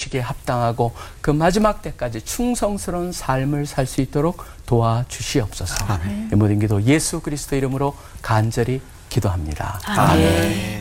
모시기에 합당하고 그 마지막 때까지 충성스러운 삶을 살 수 있도록 도와주시옵소서. 이 모든 기도 예수 그리스도 이름으로 간절히 기도합니다. 아멘.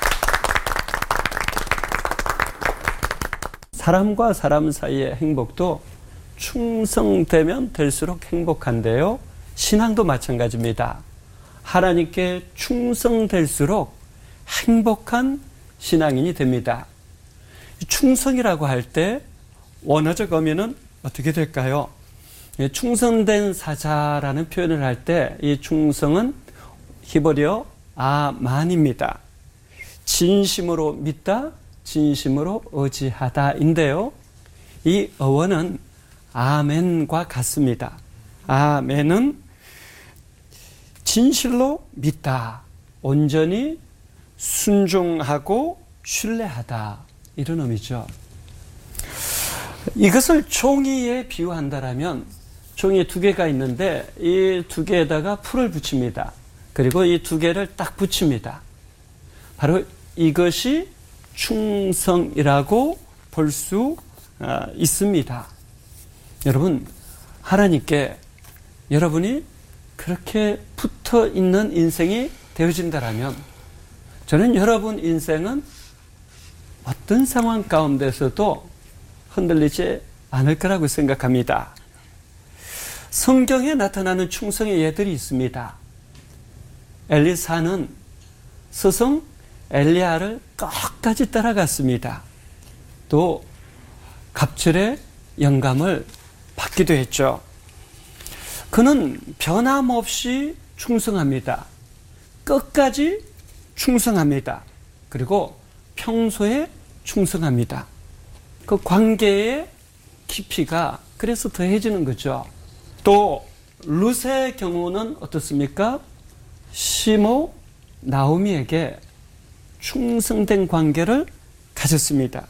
사람과 사람 사이의 행복도 충성되면 될수록 행복한데요. 신앙도 마찬가지입니다. 하나님께 충성될수록 행복한 신앙인이 됩니다. 충성이라고 할 때 원어적 의미는 어떻게 될까요? 충성된 사자라는 표현을 할 때 이 충성은 히브리어 아만입니다. 진심으로 믿다, 진심으로 의지하다인데요. 이 어원은 아멘과 같습니다. 아멘은 진실로 믿다, 온전히 순종하고 신뢰하다, 이런 의미죠. 이것을 종이에 비유한다라면 종이 두 개가 있는데 이 두 개에다가 풀을 붙입니다. 그리고 이 두 개를 딱 붙입니다. 바로 이것이 충성이라고 볼 수 있습니다. 여러분, 하나님께 여러분이 그렇게 붙어 있는 인생이 되어진다라면 저는 여러분 인생은 어떤 상황 가운데서도 흔들리지 않을 거라고 생각합니다. 성경에 나타나는 충성의 예들이 있습니다. 엘리사는 스승 엘리야를 끝까지 따라갔습니다. 또 갑절의 영감을 받기도 했죠. 그는 변함없이 충성합니다. 끝까지 충성합니다. 그리고 평소에 충성합니다. 그 관계의 깊이가 그래서 더해지는 거죠. 또 룻의 경우는 어떻습니까? 시모 나오미에게 충성된 관계를 가졌습니다.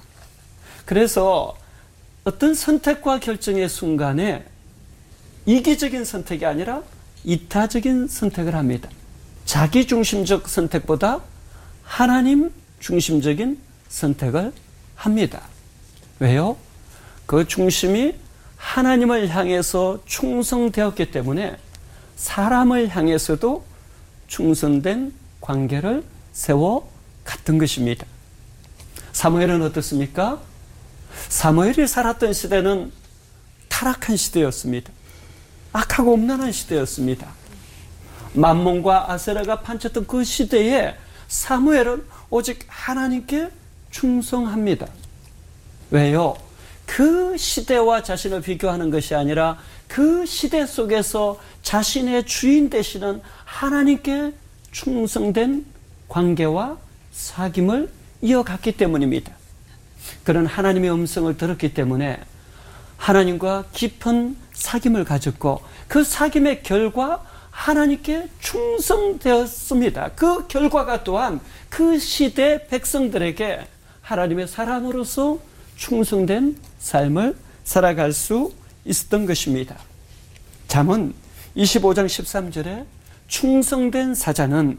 그래서 어떤 선택과 결정의 순간에 이기적인 선택이 아니라 이타적인 선택을 합니다. 자기 중심적 선택보다 하나님 중심적인 선택을 합니다. 왜요? 그 중심이 하나님을 향해서 충성되었기 때문에 사람을 향해서도 충성된 관계를 세워갔던 것입니다. 사무엘은 어떻습니까? 사무엘이 살았던 시대는 타락한 시대였습니다. 악하고 음란한 시대였습니다. 만몬과 아세라가 판쳤던 그 시대에 사무엘은 오직 하나님께 충성합니다. 왜요? 그 시대와 자신을 비교하는 것이 아니라 그 시대 속에서 자신의 주인 되시는 하나님께 충성된 관계와 사귐을 이어갔기 때문입니다. 그런 하나님의 음성을 들었기 때문에 하나님과 깊은 사귐을 가졌고 그 사귐의 결과 하나님께 충성되었습니다. 그 결과가 또한 그 시대 백성들에게 하나님의 사람으로서 충성된 삶을 살아갈 수 있었던 것입니다. 잠언 25장 13절에 충성된 사자는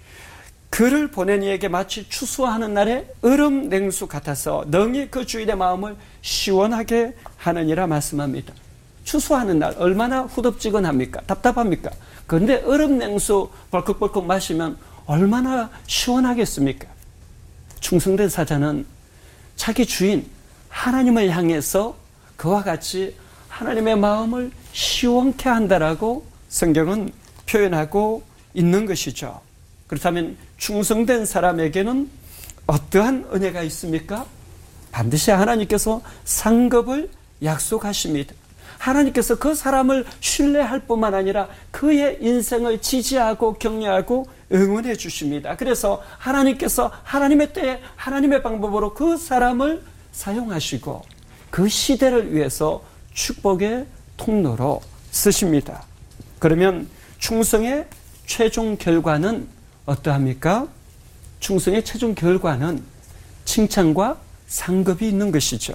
그를 보낸 이에게 마치 추수하는 날에 얼음 냉수 같아서 능히 그 주인의 마음을 시원하게 하느니라 말씀합니다. 추수하는 날 얼마나 후덥지근합니까? 답답합니까? 그런데 얼음 냉수 벌컥벌컥 마시면 얼마나 시원하겠습니까? 충성된 사자는 자기 주인 하나님을 향해서 그와 같이 하나님의 마음을 시원케 한다라고 성경은 표현하고 있는 것이죠. 그렇다면 충성된 사람에게는 어떠한 은혜가 있습니까? 반드시 하나님께서 상급을 약속하십니다. 하나님께서 그 사람을 신뢰할 뿐만 아니라 그의 인생을 지지하고 격려하고 응원해 주십니다. 그래서 하나님께서 하나님의 때에 하나님의 방법으로 그 사람을 사용하시고 그 시대를 위해서 축복의 통로로 쓰십니다. 그러면 충성의 최종 결과는 어떠합니까? 충성의 최종 결과는 칭찬과 상급이 있는 것이죠.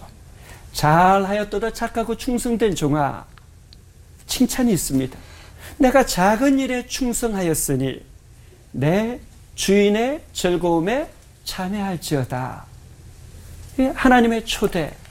잘하였도다 착하고 충성된 종아, 칭찬이 있습니다. 내가 작은 일에 충성하였으니 내 주인의 즐거움에 참여할지어다. 하나님의 초대,